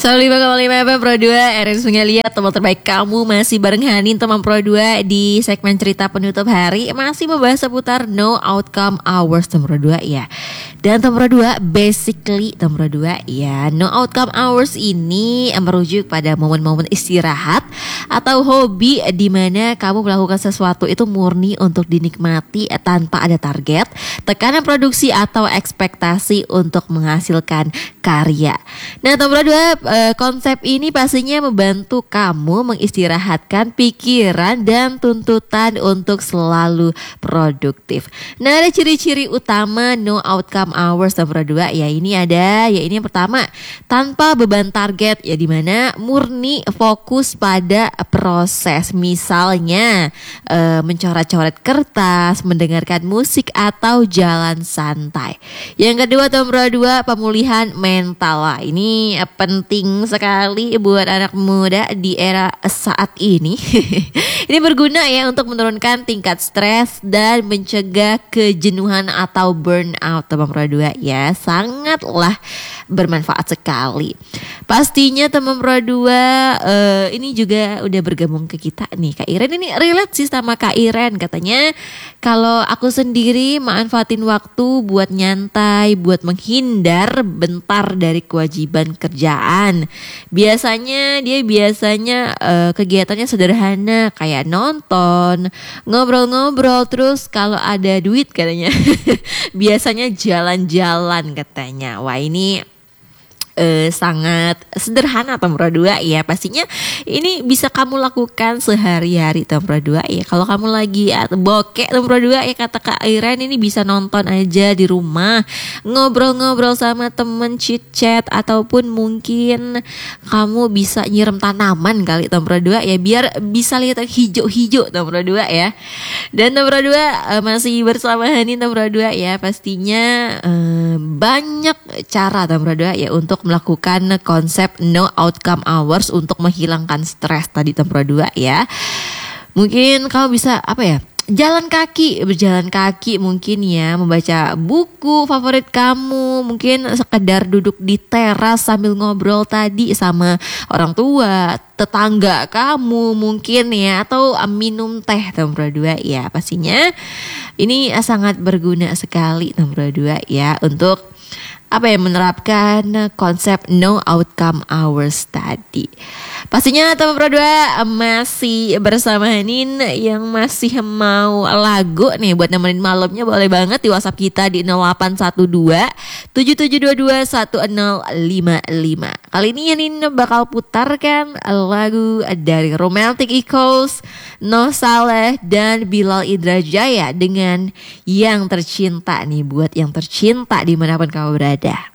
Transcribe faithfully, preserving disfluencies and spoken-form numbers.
seratus lima koma lima F M Pro dua, Erin Sungalia, teman terbaik kamu masih bareng Hanin teman Pro dua di segmen cerita penutup hari, masih membahas seputar No Outcome Hours teman Pro dua ya. Dan teman Pro dua, basically teman Pro dua ya, No Outcome Hours ini merujuk pada momen-momen istirahat atau hobi di mana kamu melakukan sesuatu itu murni untuk dinikmati tanpa ada target, tekanan produksi atau ekspektasi untuk menghasilkan karya. Nah, teman Pro dua, eh, konsep ini pastinya membantu kamu mengistirahatkan pikiran dan tuntutan untuk selalu produktif. Nah, ada ciri-ciri utama No Outcome Hours teman Pro dua ya. Ini ada, ya ini yang pertama, tanpa beban target, ya dimana murni fokus pada proses. Misalnya eh, mencoret-coret kertas, mendengarkan musik atau jalan santai. Yang kedua teman Pro dua, pemulihan mental. Lah, ini eh, penting sekali buat anak muda di era saat ini. Ini berguna ya untuk menurunkan tingkat stres dan mencegah kejenuhan atau burnout teman Pro dua ya. Sangatlah bermanfaat sekali. Pastinya teman Pro dua uh, ini juga udah bergabung ke kita nih. Kak Iren ini relate sih sama Kak Iren. Katanya kalau aku sendiri manfaatin waktu buat nyantai, buat menghindar bentar dari kewajiban kerjaan. Biasanya dia biasanya uh, kegiatannya sederhana kayak nonton, ngobrol-ngobrol, terus kalau ada duit katanya biasanya jalan-jalan katanya. Wah, ini Uh, sangat sederhana teman Pro dua ya. Pastinya ini bisa kamu lakukan sehari-hari teman Pro dua ya. Kalau kamu lagi uh, bokek teman Pro dua ya, kata Kak Iren, ini bisa nonton aja di rumah, ngobrol-ngobrol sama temen, chit chat, ataupun mungkin kamu bisa nyiram tanaman kali teman Pro dua ya, biar bisa lihat hijau-hijau teman Pro dua ya. Dan teman Pro dua uh, masih bersama Hani teman Pro dua ya. Pastinya uh, banyak cara teman Pro dua ya untuk melakukan konsep No Outcome Hours untuk menghilangkan stres tadi teman Pro dua ya. Mungkin kamu bisa apa ya, jalan kaki, berjalan kaki mungkin ya, membaca buku favorit kamu, mungkin sekedar duduk di teras sambil ngobrol tadi sama orang tua, tetangga kamu mungkin ya, atau minum teh teman Pro dua ya. Pastinya ini sangat berguna sekali teman Pro dua ya untuk apa ya, menerapkan konsep No Outcome Hours tadi. Pastinya teman Pro dua masih bersama Hanin yang masih mau lagu nih buat nemenin malamnya, boleh banget di WhatsApp kita di nol delapan satu dua tujuh tujuh dua dua satu nol lima lima. Kali ini Hanin bakal putarkan lagu dari Romantic Echoes, Noh Saleh dan Bilal Idrajaya dengan Yang Tercinta nih, buat yang tercinta dimanapun kamu berada.